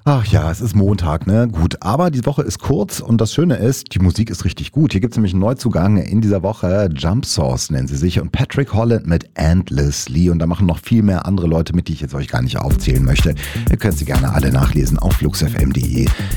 Ach ja, es ist Montag, ne? Gut, aber die Woche ist kurz und das Schöne ist, die Musik ist richtig gut. Hier gibt es nämlich einen Neuzugang in dieser Woche. Jump Source nennen sie sich und Patrick Holland mit Endlessly. Und da machen noch viel mehr andere Leute mit, die ich jetzt euch gar nicht aufzählen möchte. Ihr könnt sie gerne alle nachlesen auf fluxfm.de.